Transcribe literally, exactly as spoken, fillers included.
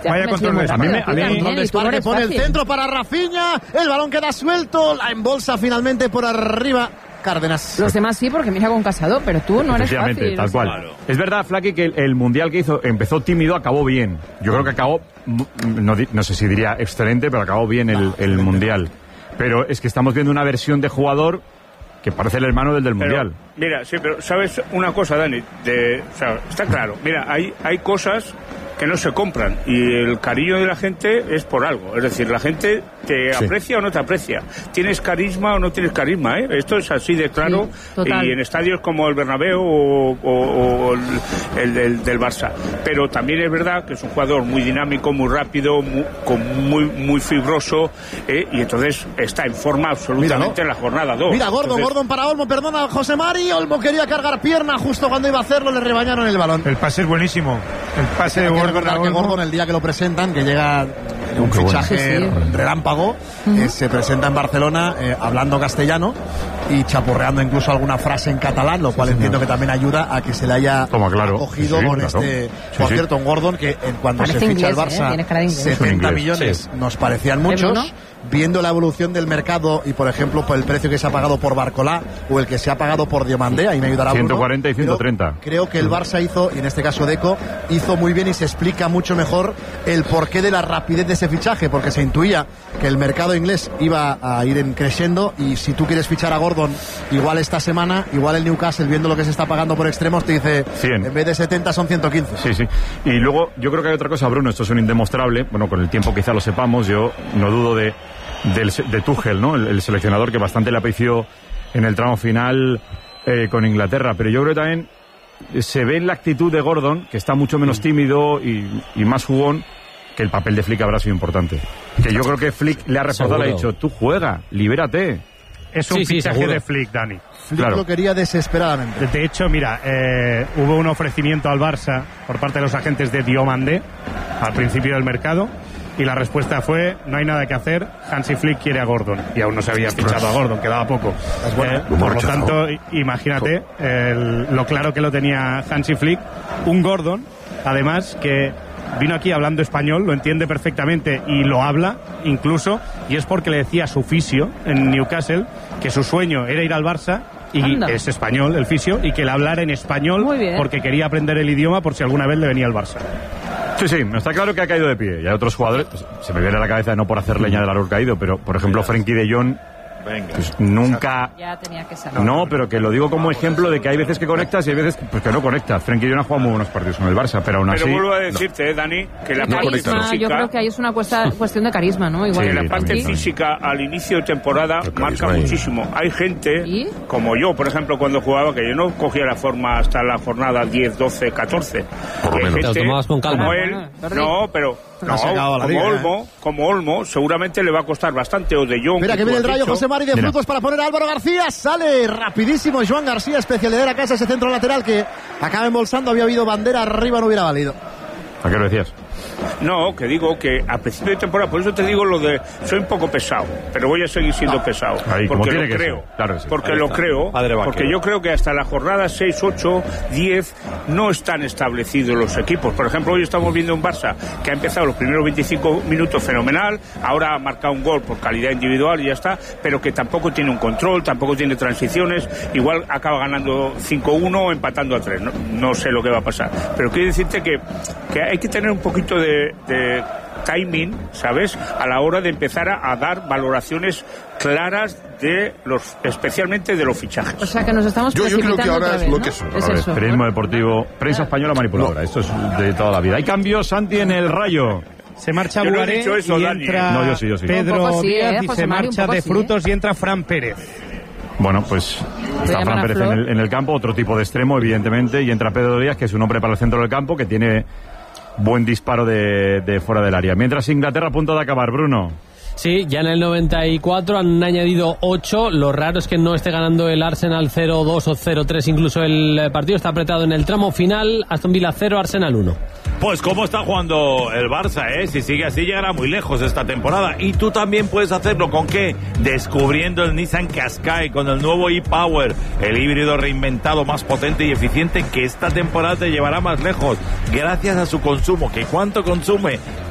Vaya control. A mí me... A mí, Control de Esparra que pone el centro para Rafinha. El balón queda suelto. La embolsa finalmente por arriba Cárdenas. Los demás sí, porque mira con Casado, pero tú no eres fácil. Tal cual. Claro. Es verdad, Flaky, que el, el mundial que hizo empezó tímido, acabó bien. Yo creo que acabó, no, no sé si diría excelente, pero acabó bien el, el mundial. Pero es que estamos viendo una versión de jugador que parece el hermano del del pero, mundial. Mira, sí, pero sabes una cosa, Dani, de, o sea, está claro. Mira, hay, hay cosas que no se compran y el cariño de la gente es por algo. Es decir, la gente te sí. aprecia o no te aprecia. Tienes carisma o no tienes carisma, ¿eh? Esto es así de claro. Sí, y en estadios como el Bernabéu o, o, o el, el, el del Barça. Pero también es verdad que es un jugador muy dinámico, muy rápido, muy, con muy, muy fibroso, ¿eh? Y entonces está en forma absolutamente en la jornada dos. Mira, Gordon, entonces, Gordon para Olmo, perdona José Mari. Olmo quería cargar pierna justo cuando iba a hacerlo, le rebañaron el balón. El pase es buenísimo. El pase de Gordon. Que Gordon, el día que lo presentan, que llega un uh, fichaje bueno. sí, sí. relámpago, uh-huh. eh, se presenta en Barcelona eh, hablando castellano y chapurreando incluso alguna frase en catalán, lo cual sí, entiendo que también ayuda a que se le haya Toma, claro. acogido sí, sí, con claro. este. Sí, por sí. cierto, un Gordon que en cuando Parece se ficha inglés, el Barça, eh, setenta millones sí. nos parecían muchos. Viendo la evolución del mercado y, por ejemplo, por el precio que se ha pagado por Barcolá o el que se ha pagado por Diomandé, ahí me ayudará Bruno. ciento cuarenta y ciento treinta. Creo, creo que el Barça hizo, y en este caso Deco, hizo muy bien y se explica mucho mejor el porqué de la rapidez de ese fichaje, porque se intuía que el mercado inglés iba a ir en creciendo y si tú quieres fichar a Gordon igual esta semana, igual el Newcastle, viendo lo que se está pagando por extremos, te dice cien. En vez de setenta son ciento quince. Sí, sí. Y luego yo creo que hay otra cosa, Bruno, esto es un indemostrable, bueno, con el tiempo quizá lo sepamos, yo no dudo de Del, de Tuchel, ¿no? El, el seleccionador que bastante le apreció en el tramo final eh, con Inglaterra, pero yo creo que también se ve en la actitud de Gordon, que está mucho menos tímido y, y más jugón, que el papel de Flick habrá sido importante. Que yo creo que Flick le ha reforzado, le ha dicho, tú juega, libérate. Es un sí, fichaje sí, de Flick, Dani. Flick claro. lo quería desesperadamente. De hecho, mira, eh, hubo un ofrecimiento al Barça por parte de los agentes de Diomandé al principio del mercado. Y la respuesta fue, no hay nada que hacer, Hansi Flick quiere a Gordon. Y aún no se había fichado a Gordon, quedaba poco. Eh, por lo tanto, imagínate el, lo claro que lo tenía Hansi Flick. Un Gordon, además, que vino aquí hablando español, lo entiende perfectamente y lo habla incluso. Y es porque le decía a su fisio en Newcastle que su sueño era ir al Barça. Y Anda. es español, el fisio, y que le hablara en español porque quería aprender el idioma por si alguna vez le venía al Barça. Sí, sí, está claro que ha caído de pie. Y hay otros jugadores, pues, se me viene a la cabeza no por hacer leña del árbol caído, pero por ejemplo Frenkie de Jong, pues, nunca... Ya tenía que ser. No, pero que lo digo como ejemplo de que hay veces que conectas y hay veces pues, que no conectas. Frenkie de Jong ha jugado muy buenos partidos con el Barça, pero aún así... Pero vuelvo a decirte, no. Dani, que la parte carisma, física... Yo creo que ahí es una cuesta, cuestión de carisma, ¿no? Igual sí, que la parte también. física al inicio de temporada marca muchísimo. Hay gente, ¿Y? como yo, por ejemplo, cuando jugaba, que yo no cogía la forma hasta la jornada diez, doce, catorce. Por lo menos. Te lo tomabas con calma. Como él, no, pero... No, como liga, Olmo, ¿eh? como Olmo, seguramente le va a costar bastante, o de Jong. Mira que viene el rayo José Mari de frutos para poner a Álvaro García. Sale rapidísimo Joan García, especialidad de la casa, ese centro lateral que acaba embolsando. Había habido bandera arriba, no hubiera valido. ¿A qué lo decías? No, que digo que a principio de temporada, por eso te digo lo de soy un poco pesado, pero voy a seguir siendo no. pesado. Ahí, porque lo creo. Claro, sí. Porque lo creo. Porque yo creo que hasta la jornada seis, ocho, diez no están establecidos los equipos. Por ejemplo, hoy estamos viendo un Barça que ha empezado los primeros veinticinco minutos fenomenal, ahora ha marcado un gol por calidad individual y ya está, pero que tampoco tiene un control, tampoco tiene transiciones, igual acaba ganando cinco uno o empatando a tres. No, no sé lo que va a pasar. Pero quiero decirte que, que hay que tener un poquito de, de timing, ¿sabes? A la hora de empezar a, a dar valoraciones claras de los, especialmente de los fichajes. O sea que nos estamos yo, yo creo que ahora vez, es lo ¿no? que es. es eso, periodismo deportivo, prensa española manipuladora. No. Esto es de toda la vida. Hay cambios, Santi, en el Rayo. Se marcha Bugaré no eso, y Dani. entra no, yo sí, yo sí. Pedro sí, Díaz eh, y José se Mario, marcha de sí, frutos eh. y entra Fran Pérez. Bueno, pues está Fran Pérez en el, en el campo, otro tipo de extremo, evidentemente, y entra Pedro Díaz, que es un hombre para el centro del campo, que tiene buen disparo de, de fuera del área. Mientras Inglaterra a punto de acabar, Bruno. Sí, ya en el noventa y cuatro han añadido ocho. Lo raro es que no esté ganando el Arsenal cero dos o cero tres. Incluso el partido está apretado en el tramo final. Aston Villa cero, Arsenal uno. Pues cómo está jugando el Barça, ¿eh? Si sigue así llegará muy lejos esta temporada. Y tú también puedes hacerlo. ¿Con qué? Descubriendo el Nissan Qashqai con el nuevo e-Power, el híbrido reinventado más potente y eficiente que esta temporada te llevará más lejos gracias a su consumo. ¿Que cuánto consume?